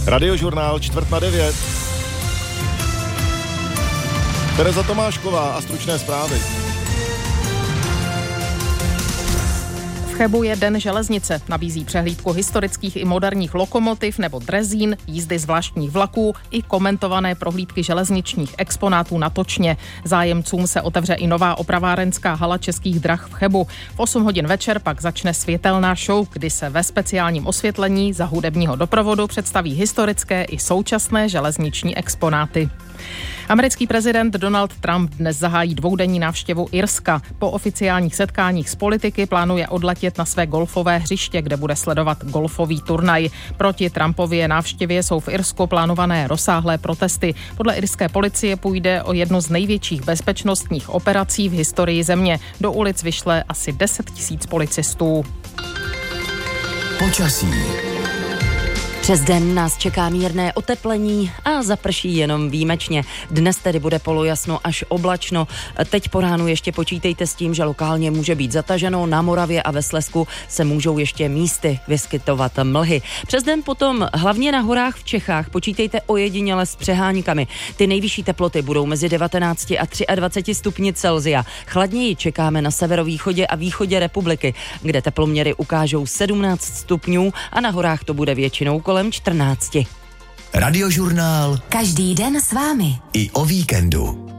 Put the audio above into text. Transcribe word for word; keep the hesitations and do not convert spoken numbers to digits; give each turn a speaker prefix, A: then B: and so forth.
A: Radiožurnál čtvrt na devět. Tereza Tomášková a stručné zprávy.
B: V Chebu je Den železnice. Nabízí přehlídku historických i moderních lokomotiv nebo drezín, jízdy zvláštních vlaků i komentované prohlídky železničních exponátů na Točně. Zájemcům se otevře i nová opravárenská hala Českých drah v Chebu. V osm hodin večer pak začne světelná show, kdy se ve speciálním osvětlení za hudebního doprovodu představí historické i současné železniční exponáty. Americký prezident Donald Trump dnes zahájí dvoudenní návštěvu Irska. Po oficiálních setkáních s politiky plánuje odletět na své golfové hřiště, kde bude sledovat golfový turnaj. Proti Trumpově návštěvě jsou v Irsku plánované rozsáhlé protesty. Podle irské policie půjde o jednu z největších bezpečnostních operací v historii země. Do ulic vyšle asi deset tisíc policistů.
C: Počasí.
D: Přes den nás čeká mírné oteplení a zaprší jenom výjimečně. Dnes tedy bude polojasno až oblačno. Teď po ránu ještě počítejte s tím, že lokálně může být zataženo. Na Moravě a ve Slezsku se můžou ještě místy vyskytovat mlhy. Přes den potom hlavně na horách v Čechách počítejte ojediněle s přeháňkami. Ty nejvyšší teploty budou mezi devatenáct a dvacet tři stupni Celsia. Chladněji čekáme na severovýchodě a východě republiky, kde teploměry ukážou sedmnáct stupňů a na horách to bude většinou kolem čtrnáct.
C: Radiožurnál.
E: Každý den s vámi.
C: I o víkendu.